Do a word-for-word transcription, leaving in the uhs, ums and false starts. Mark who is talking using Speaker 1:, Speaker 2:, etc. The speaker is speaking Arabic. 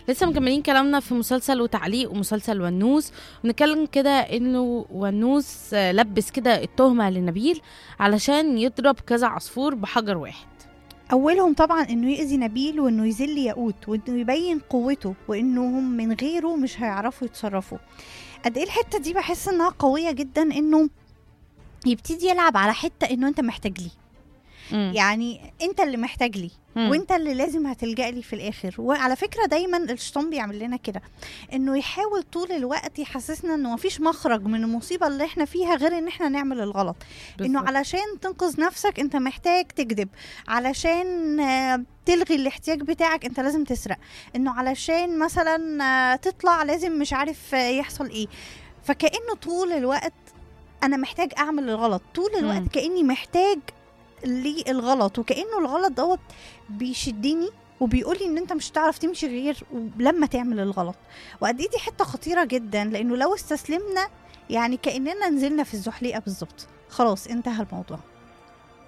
Speaker 1: لسه مكملين كلامنا في مسلسل وتعليق ومسلسل ونوس. بنتكلم كده انه ونوس آه، لبس كده التهمة لنبيل علشان يضرب كذا عصفور بحجر واحد.
Speaker 2: اولهم طبعا انه يأذي نبيل، وانه يذل ياقوت، وانه يبين قوته، وانهم من غيره مش هيعرفوا يتصرفوا. قد ايه الحتة دي بحس انها قوية جدا، انه يبتدي يلعب على حتة انه انت محتاج لي،
Speaker 1: مم.
Speaker 2: يعني انت اللي محتاج لي
Speaker 1: مم.
Speaker 2: وانت اللي لازم هتلجأ لي في الاخر. وعلى فكرة دايما الشيطان بيعمل لنا كده، انه يحاول طول الوقت يحسسنا انه مفيش مخرج من المصيبة اللي احنا فيها غير ان احنا نعمل الغلط. انه
Speaker 1: بالظبط.
Speaker 2: علشان تنقذ نفسك انت محتاج تكذب، علشان آه، تلغي الاحتياج بتاعك انت لازم تسرق، انه علشان مثلا آه، تطلع لازم مش عارف آه، يحصل ايه. فكأنه طول الوقت انا محتاج اعمل الغلط، طول الوقت
Speaker 1: مم.
Speaker 2: كأني محتاج للغلط، وكأنه الغلط دوت بيشدني وبيقولي ان انت مش هتعرف تمشي غير لما تعمل الغلط. وقد ايه دي حتة خطيرة جدا، لانه لو استسلمنا يعني كأننا نزلنا في الزحليقة بالظبط، خلاص انتهى الموضوع.